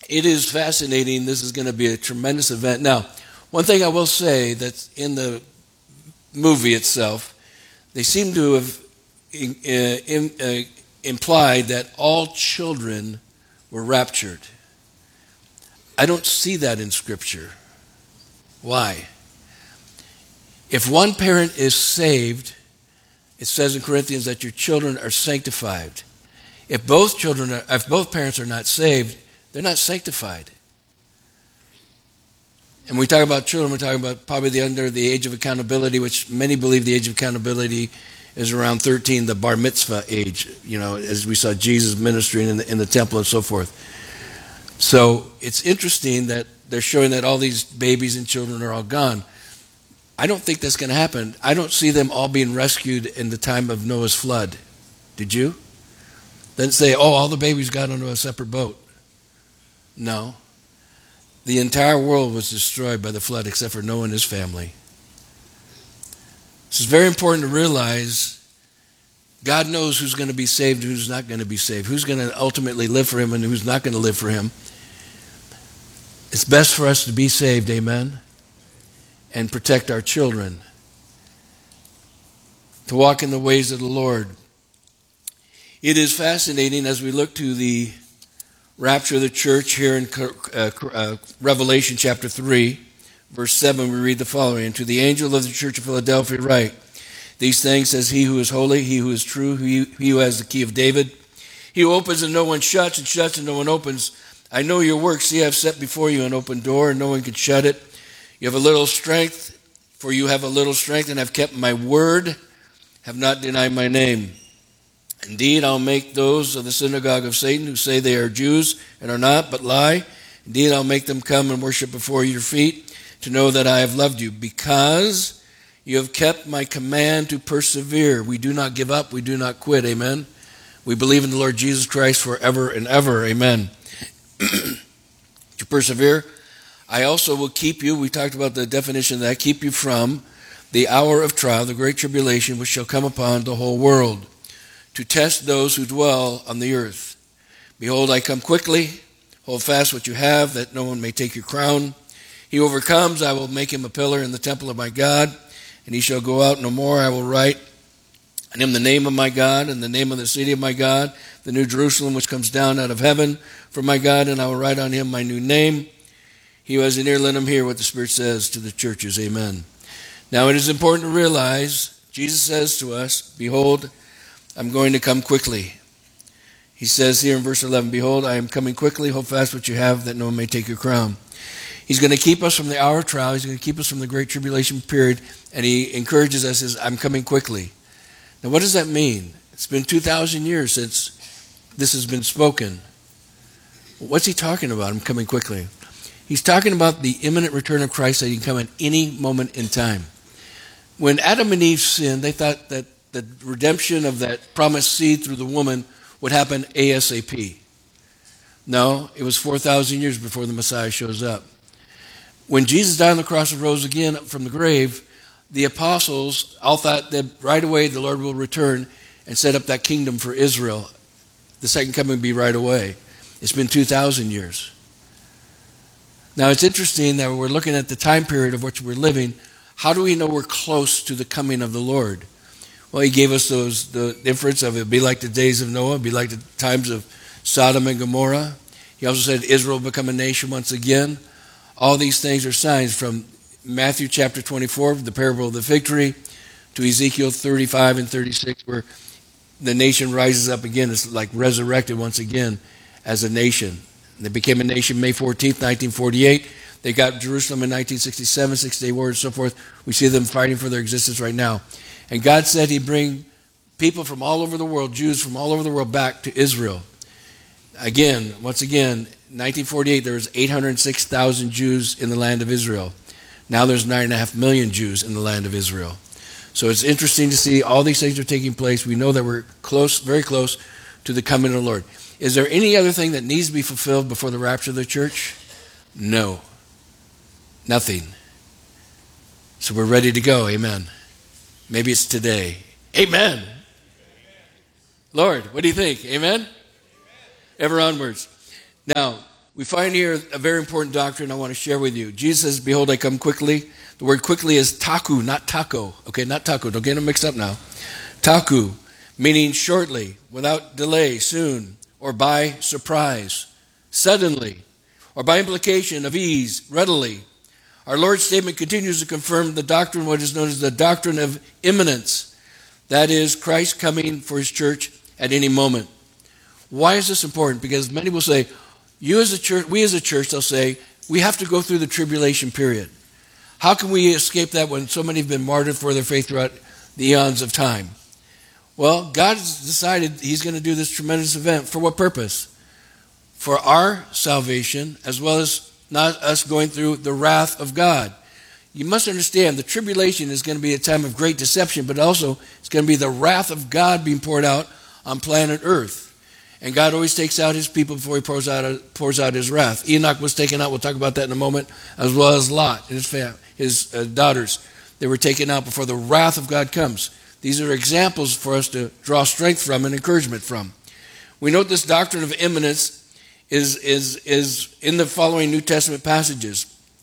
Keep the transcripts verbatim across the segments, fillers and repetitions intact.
it is fascinating. This is going to be a tremendous event. Now, one thing I will say that's in the movie itself, they seem to have in, uh, in, uh, implied that all children were raptured. I don't see that in Scripture. Why? If one parent is saved, it says in Corinthians that your children are sanctified. If both children are, if both parents are not saved, they're not sanctified. And we talk about children, we're talking about probably the under the age of accountability, which many believe the age of accountability is around thirteen, the bar mitzvah age, you know, as we saw Jesus ministering in the, in the temple and so forth. So it's interesting that they're showing that all these babies and children are all gone. I don't think that's going to happen. I don't see them all being rescued in the time of Noah's flood. Did you? Doesn't say, oh, all the babies got onto a separate boat. No. The entire world was destroyed by the flood except for Noah and his family. This is very important to realize. God knows who's going to be saved and who's not going to be saved, who's going to ultimately live for him and who's not going to live for him. It's best for us to be saved, amen, and protect our children, to walk in the ways of the Lord. It is fascinating as we look to the rapture of the church here in uh, uh, Revelation chapter three, verse seven, we read the following. And to the angel of the church of Philadelphia write, these things says he who is holy, he who is true, he, he who has the key of David. He who opens and no one shuts, and shuts and no one opens. I know your works. See, I have set before you an open door, and no one can shut it. You have a little strength, for you have a little strength, and have kept my word, have not denied my name. Indeed, I'll make those of the synagogue of Satan who say they are Jews and are not, but lie. Indeed, I'll make them come and worship before your feet to know that I have loved you, because you have kept my command to persevere. We do not give up. We do not quit. Amen. We believe in the Lord Jesus Christ forever and ever. Amen. To persevere. I also will keep you. We talked about the definition of that. Keep you from the hour of trial, the great tribulation, which shall come upon the whole world, to test those who dwell on the earth. Behold, I come quickly. Hold fast what you have, that no one may take your crown. He who overcomes, I will make him a pillar in the temple of my God, and he shall go out no more. I will write on him the name of my God, and the name of the city of my God, the new Jerusalem, which comes down out of heaven from my God, and I will write on him my new name. He who has an ear, let him hear what the Spirit says to the churches. Amen. Now it is important to realize, Jesus says to us, behold, I'm going to come quickly. He says here in verse eleven, behold, I am coming quickly. Hold fast what you have, that no one may take your crown. He's going to keep us from the hour of trial. He's going to keep us from the great tribulation period. And he encourages us, says, I'm coming quickly. Now, what does that mean? It's been two thousand years since this has been spoken. What's he talking about? I'm coming quickly. He's talking about the imminent return of Christ, that he can come at any moment in time. When Adam and Eve sinned, they thought that the redemption of that promised seed through the woman would happen ASAP. No, it was four thousand years before the Messiah shows up. When Jesus died on the cross and rose again from the grave, the apostles all thought that right away the Lord will return and set up that kingdom for Israel. The second coming would be right away. It's been two thousand years. Now it's interesting that we're looking at the time period of which we're living. How do we know we're close to the coming of the Lord? Well, he gave us those the inference of it be like the days of Noah, be like the times of Sodom and Gomorrah. He also said Israel will become a nation once again. All these things are signs from Matthew chapter twenty-four, the parable of the fig tree, to Ezekiel thirty-five and thirty-six, where the nation rises up again. It's like resurrected once again as a nation. They became a nation May fourteenth, nineteen forty-eight. They got Jerusalem in nineteen sixty-seven, Six-Day War and so forth. We see them fighting for their existence right now. And God said he'd bring people from all over the world, Jews from all over the world, back to Israel. Again, once again, nineteen forty-eight, there was eight hundred six thousand Jews in the land of Israel. Now there's nine and a half million Jews in the land of Israel. So it's interesting to see all these things are taking place. We know that we're close, very close to the coming of the Lord. Is there any other thing that needs to be fulfilled before the rapture of the church? No. Nothing. So we're ready to go. Amen. Maybe it's today. Amen. Amen. Lord, what do you think? Amen? Amen. Ever onwards. Now, We find here a very important doctrine I want to share with you. Jesus says, behold, I come quickly. The word quickly is taku, not taco. Okay, not taco. Don't get them mixed up now. Taku, meaning shortly, without delay, soon, or by surprise, suddenly, or by implication of ease, readily. Our Lord's statement continues to confirm the doctrine, what is known as the doctrine of imminence. That is, Christ coming for his church at any moment. Why is this important? Because many will say, you as a church, we as a church, they'll say, we have to go through the tribulation period. How can we escape that when so many have been martyred for their faith throughout the eons of time? Well, God has decided he's going to do this tremendous event. For what purpose? For our salvation, as well as not us going through the wrath of God. You must understand the tribulation is going to be a time of great deception, but also it's going to be the wrath of God being poured out on planet Earth. And God always takes out his people before he pours out, pours out his wrath. Enoch was taken out. We'll talk about that in a moment, as well as Lot and his, fam- his uh, daughters. They were taken out before the wrath of God comes. These are examples for us to draw strength from and encouragement from. We note this doctrine of imminence is, is, is in the following New Testament passages.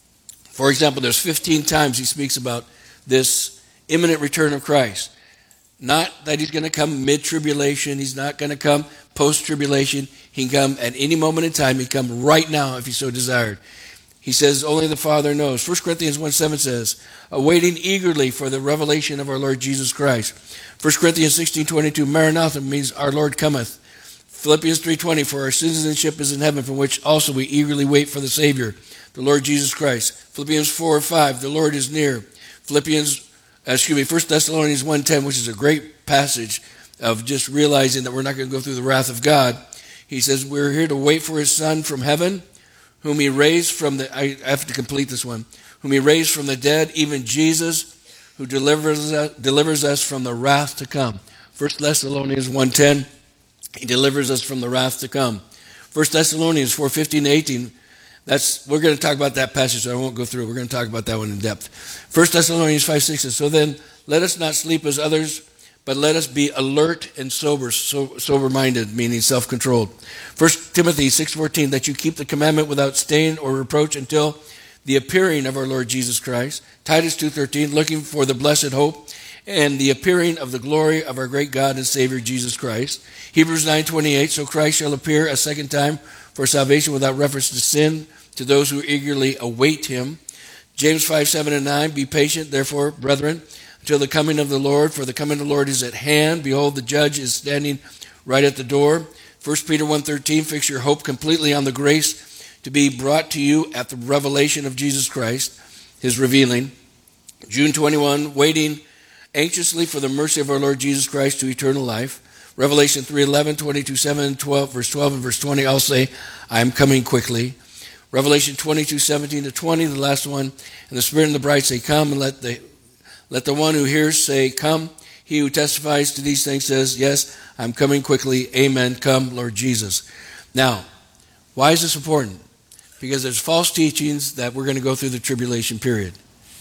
For example, there's fifteen times he speaks about this imminent return of Christ. Not that he's going to come mid-tribulation. He's not going to come post-tribulation. He can come at any moment in time. He can come right now if he so desired. He says, only the Father knows. First Corinthians one seven says, awaiting eagerly for the revelation of our Lord Jesus Christ. First Corinthians sixteen twenty-two, Maranatha means our Lord cometh. Philippians three twenty, for our citizenship is in heaven, from which also we eagerly wait for the Savior, the Lord Jesus Christ. Philippians four five, the Lord is near. Philippians Excuse me, First Thessalonians one ten, which is a great passage of just realizing that we're not going to go through the wrath of God. He says, we're here to wait for his Son from heaven, whom he raised from the, I have to complete this one, whom he raised from the dead, even Jesus, who delivers us, delivers us from the wrath to come. First Thessalonians one ten, he delivers us from the wrath to come. First Thessalonians four fifteen to eighteen, That's we're going to talk about that passage, so I won't go through it. We're going to talk about that one in depth. First Thessalonians five six says, so then let us not sleep as others, but let us be alert and sober, so, sober-minded, meaning self-controlled. First Timothy six fourteen, that you keep the commandment without stain or reproach until the appearing of our Lord Jesus Christ. Titus two thirteen, looking for the blessed hope and the appearing of the glory of our great God and Savior Jesus Christ. Hebrews nine twenty-eight, so Christ shall appear a second time for salvation without reference to sin to those who eagerly await him. James five seven and nine, be patient, therefore, brethren, until the coming of the Lord, for the coming of the Lord is at hand. Behold, the judge is standing right at the door. First Peter one thirteen, fix your hope completely on the grace to be brought to you at the revelation of Jesus Christ, his revealing. June twenty-first, waiting anxiously for the mercy of our Lord Jesus Christ to eternal life. Revelation three eleven, twenty-two seven, twelve, verse twelve and verse twenty, I'll say, I am coming quickly. Revelation twenty-two seventeen to twenty, the last one, and the Spirit and the bride say, come, and let the let the one who hears say, come. He who testifies to these things says, yes, I'm coming quickly. Amen. Come, Lord Jesus. Now, why is this important? Because there's false teachings that we're going to go through the tribulation period.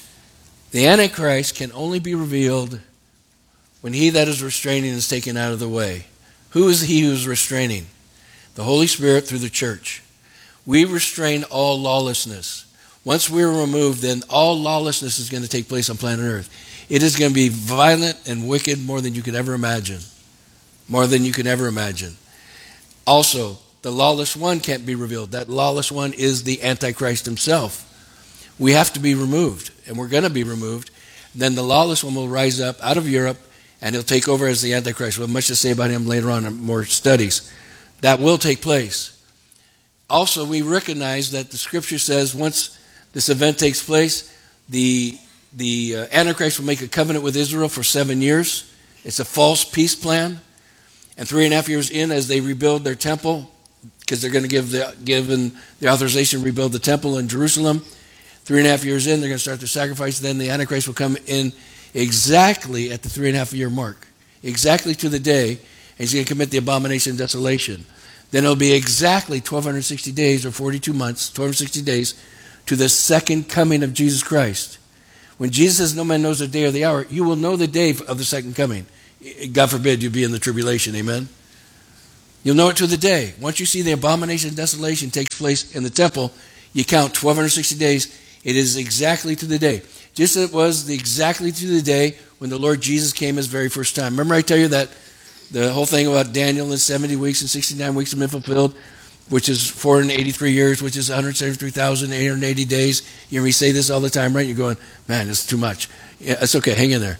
The Antichrist can only be revealed when he that is restraining is taken out of the way. Who is he who is restraining? The Holy Spirit through the church. We restrain all lawlessness. Once we're removed, then all lawlessness is going to take place on planet Earth. It is going to be violent and wicked more than you could ever imagine. More than you could ever imagine. Also, the lawless one can't be revealed. That lawless one is the Antichrist himself. We have to be removed, and we're going to be removed. Then the lawless one will rise up out of Europe, and he'll take over as the Antichrist. We'll have much to say about him later on in more studies. That will take place. Also, we recognize that the Scripture says once this event takes place, the, the uh, Antichrist will make a covenant with Israel for seven years. It's a false peace plan. And three and a half years in, as they rebuild their temple, because they're going to give the, given the authorization to rebuild the temple in Jerusalem, three and a half years in, they're going to start their sacrifice. Then the Antichrist will come in exactly at the three and a half year mark, exactly to the day, and he's going to commit the abomination of desolation. Then it'll be exactly twelve sixty days or forty-two months, twelve sixty days, to the second coming of Jesus Christ. When Jesus says no man knows the day or the hour, you will know the day of the second coming. God forbid you be in the tribulation, amen? You'll know it to the day. Once you see the abomination of desolation takes place in the temple, you count twelve sixty days. It is exactly to the day. Just as it was the exactly to the day when the Lord Jesus came his very first time. Remember I tell you that the whole thing about Daniel and seventy weeks and sixty-nine weeks have been fulfilled, which is four hundred eighty-three years, which is one hundred seventy-three thousand eight hundred eighty days. You hear me say this all the time, right? You're going, man, this is too much. Yeah, it's okay. Hang in there.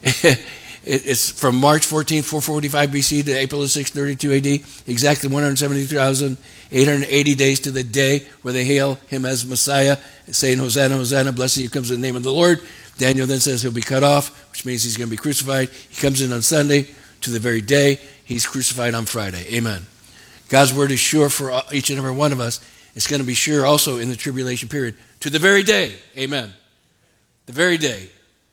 It's from March fourteenth, four forty-five B C to April sixth, thirty-two A D, exactly one hundred seventy-three thousand eight hundred eighty days to the day where they hail him as Messiah, saying, Hosanna, Hosanna, blessed he comes in the name of the Lord. Daniel then says he'll be cut off, which means he's going to be crucified. He comes in on Sunday to the very day. He's crucified on Friday. Amen. God's word is sure for each and every one of us. It's going to be sure also in the tribulation period to the very day. Amen. The very day.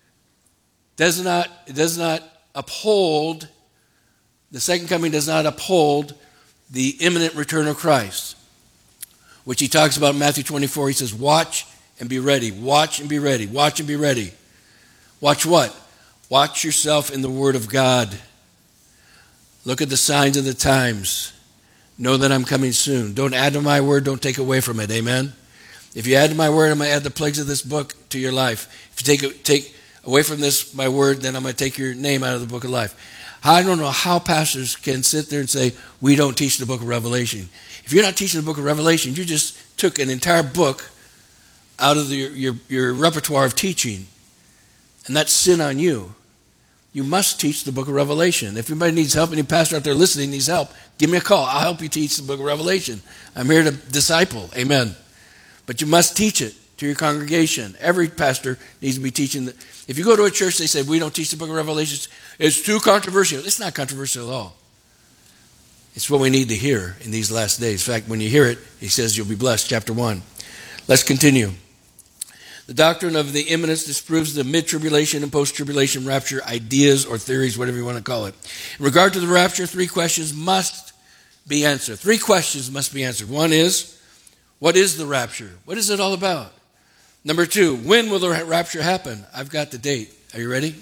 Does not, it does not uphold, the second coming does not uphold the imminent return of Christ, which he talks about in Matthew twenty-four. He says, watch and be ready. Watch and be ready. Watch and be ready. Watch what? Watch yourself in the Word of God. Look at the signs of the times. Know that I'm coming soon. Don't add to my word. Don't take away from it. Amen? If you add to my word, I'm going to add the plagues of this book to your life. If you take take away from this, my word, then I'm going to take your name out of the book of life. I don't know how pastors can sit there and say, we don't teach the book of Revelation. If you're not teaching the book of Revelation, you just took an entire book out of the, your, your repertoire of teaching, and that's sin on you. You must teach the book of Revelation. If anybody needs help, any pastor out there listening needs help, give me a call. I'll help you teach the book of Revelation. I'm here to disciple. Amen. But you must teach it to your congregation. Every pastor needs to be teaching. The, if you go to a church, they say, we don't teach the book of Revelation. It's too controversial. It's not controversial at all. It's what we need to hear in these last days. In fact, when you hear it, he says you'll be blessed. Chapter one. Let's continue. The doctrine of the imminence disproves the mid-tribulation and post-tribulation rapture ideas or theories, whatever you want to call it. In regard to the rapture, three questions must be answered. Three questions must be answered. One is, what is the rapture? What is it all about? Number two, when will the rapture happen? I've got the date. Are you ready?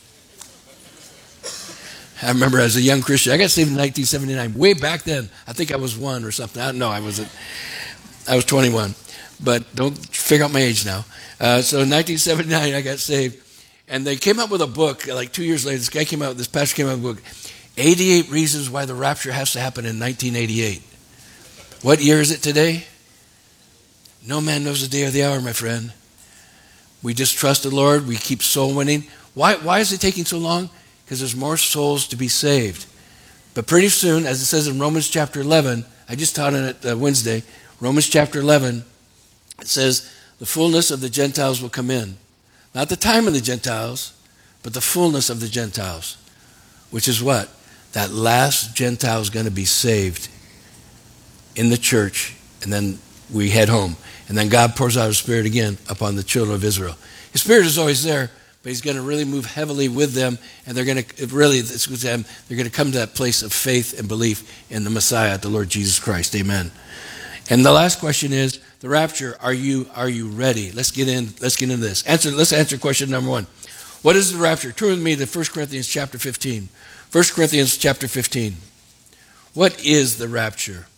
I remember as a young Christian, I got saved in nineteen seventy-nine, way back then. I think I was one or something. I don't know. I was, I was twenty-one. But don't figure out my age now. Uh, so in nineteen seventy-nine, I got saved. And they came up with a book, like two years later, this guy came out, this pastor came out with a book, eighty-eight Reasons Why the Rapture Has to Happen in nineteen eighty-eight. What year is it today? No man knows the day or the hour, my friend. We just trust the Lord. We keep soul winning. Why, why is it taking so long? Because there's more souls to be saved. But pretty soon, as it says in Romans chapter eleven, I just taught it uh, Wednesday, Romans chapter eleven, it says, the fullness of the Gentiles will come in. Not the time of the Gentiles, but the fullness of the Gentiles. Which is what? That last Gentile is going to be saved in the church, and then we head home. And then God pours out His Spirit again upon the children of Israel. His Spirit is always there, but He's going to really move heavily with them, and they're going to really, it's with them, they're going to come to that place of faith and belief in the Messiah, the Lord Jesus Christ. Amen. And the last question is, the rapture, are you are you ready? Let's get in, let's get into this. Answer, let's answer question number one. What is the rapture? Turn with me to First Corinthians chapter fifteen. First Corinthians chapter fifteen. What is the rapture?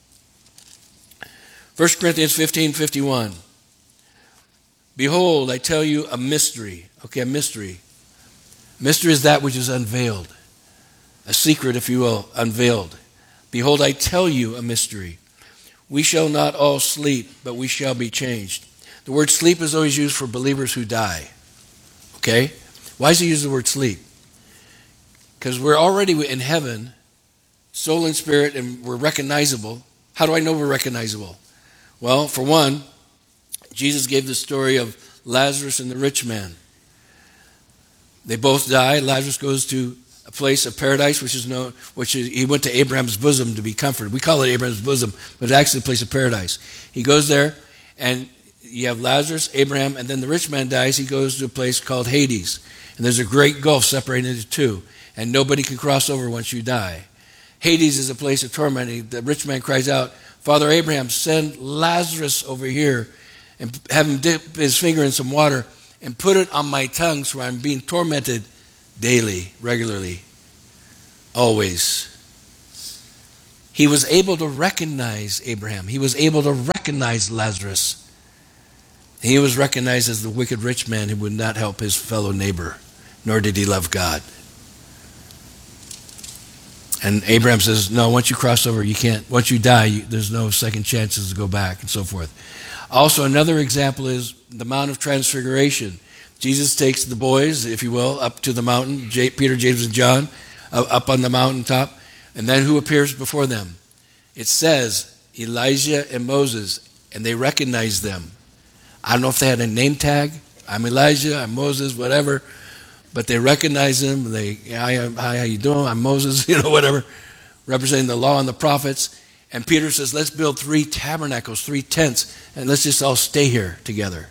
First Corinthians fifteen, fifty-one. Behold, I tell you a mystery. Okay, a mystery. Mystery is that which is unveiled. A secret, if you will, unveiled. Behold, I tell you a mystery. We shall not all sleep, but we shall be changed. The word sleep is always used for believers who die. Okay? Why does he use the word sleep? Because we're already in heaven, soul and spirit, and we're recognizable. How do I know we're recognizable? Well, for one, Jesus gave the story of Lazarus and the rich man. They both die. Lazarus goes to a place of paradise, which is known, which is, he went to Abraham's bosom to be comforted. We call it Abraham's bosom, but it's actually a place of paradise. He goes there, and you have Lazarus, Abraham, and then the rich man dies. He goes to a place called Hades, and there's a great gulf separating the two, and nobody can cross over once you die. Hades is a place of torment. The rich man cries out, Father Abraham, send Lazarus over here and have him dip his finger in some water and put it on my tongue so I'm being tormented daily, regularly, always. He was able to recognize Abraham. He was able to recognize Lazarus. He was recognized as the wicked rich man who would not help his fellow neighbor, nor did he love God. And Abraham says, no, once you cross over, you can't, once you die, you, there's no second chances to go back, and so forth. Also, another example is the Mount of Transfiguration. Jesus takes the boys, if you will, up to the mountain, J- Peter, James, and John, uh, up on the mountaintop, and then who appears before them? It says Elijah and Moses, and they recognize them. I don't know if they had a name tag. I'm Elijah, I'm Moses, whatever. But they recognize him. They, hi, hi, how you doing? I'm Moses, you know, whatever. Representing the law and the prophets. And Peter says, let's build three tabernacles, three tents, and let's just all stay here together.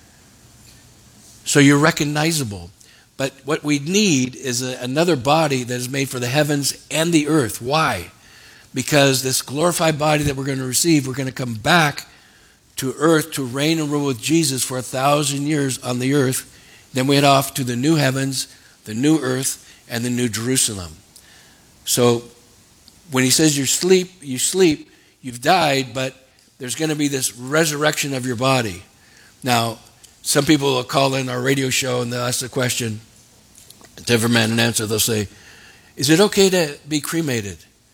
So you're recognizable. But what we need is a, another body that is made for the heavens and the earth. Why? Because this glorified body that we're going to receive, we're going to come back to earth to reign and rule with Jesus for a thousand years on the earth. Then we head off to the new heavens, the new earth, and the new Jerusalem. So when he says you sleep, you sleep, you've died, but there's going to be this resurrection of your body. Now, some people will call in our radio show and they'll ask the question, to every man an answer, they'll say, is it okay to be cremated?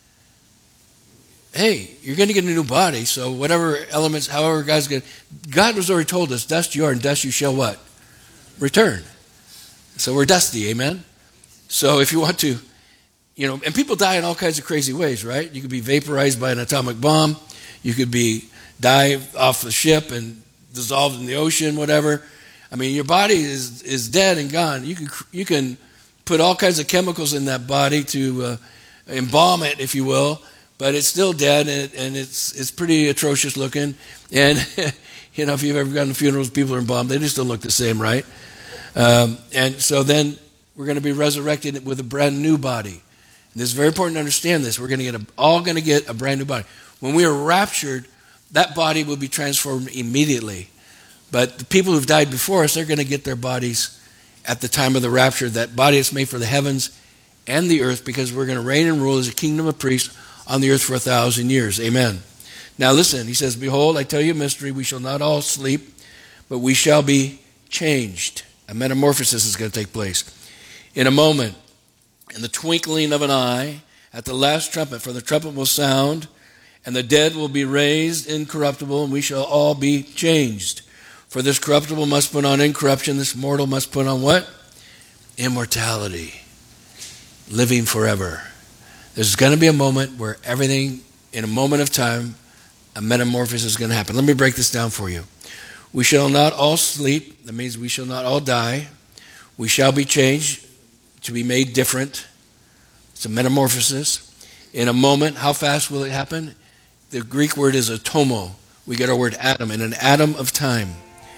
Hey, you're going to get a new body, so whatever elements, however God's going to... God has already told us, dust you are and dust you shall what? Return. So we're dusty, amen? So if you want to, you know, and people die in all kinds of crazy ways, right? You could be vaporized by an atomic bomb. You could be die off the ship and dissolved in the ocean, whatever. I mean, your body is, is dead and gone. You can, you can put all kinds of chemicals in that body to uh, embalm it, if you will, but it's still dead, and, and it's it's pretty atrocious looking. And, you know, if you've ever gone to funerals, people are embalmed, they just don't look the same, right? Um, and so then we're going to be resurrected with a brand new body. And it's very important to understand this. We're going to get a, all going to get a brand new body. When we are raptured, that body will be transformed immediately. But the people who've died before us, they're going to get their bodies at the time of the rapture, that body that's made for the heavens and the earth, because we're going to reign and rule as a kingdom of priests on the earth for a thousand years. Amen. Now listen, he says, behold, I tell you a mystery. We shall not all sleep, but we shall be changed. A metamorphosis is going to take place. In a moment, in the twinkling of an eye, at the last trumpet, for the trumpet will sound, and the dead will be raised incorruptible, and we shall all be changed. For this corruptible must put on incorruption, this mortal must put on what? Immortality. Living forever. There's going to be a moment where everything, in a moment of time, a metamorphosis is going to happen. Let me break this down for you. We shall not all sleep. That means we shall not all die. We shall be changed to be made different. It's a metamorphosis. In a moment, how fast will it happen? The Greek word is atomo. We get our word atom, in an atom of time.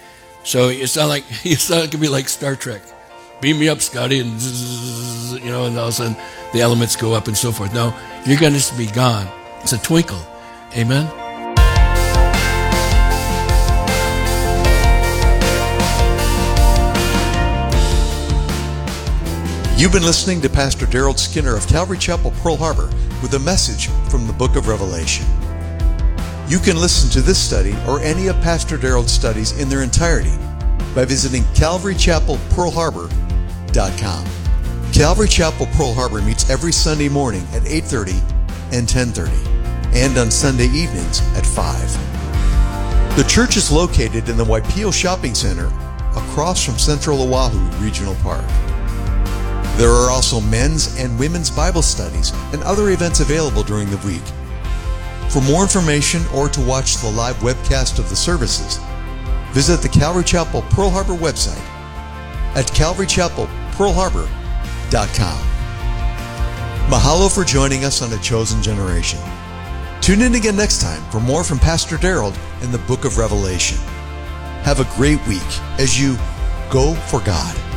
So it's not like, it's not, it could be like Star Trek. Beam me up, Scotty, and zzz, you know, and all of a sudden the elements go up and so forth. No, you're going to be gone. It's a twinkle. Amen? You've been listening to Pastor Daryl Skinner of Calvary Chapel, Pearl Harbor, with a message from the book of Revelation. You can listen to this study or any of Pastor Daryl's studies in their entirety by visiting calvary chapel pearl harbor dot com. Calvary Chapel Pearl Harbor meets every Sunday morning at eight thirty and ten thirty, and on Sunday evenings at five. The church is located in the Waipio Shopping Center across from Central Oahu Regional Park. There are also men's and women's Bible studies and other events available during the week. For more information or to watch the live webcast of the services, visit the Calvary Chapel Pearl Harbor website at calvary chapel pearl harbor dot com. Mahalo for joining us on A Chosen Generation. Tune in again next time for more from Pastor Daryl in the book of Revelation. Have a great week as you go for God.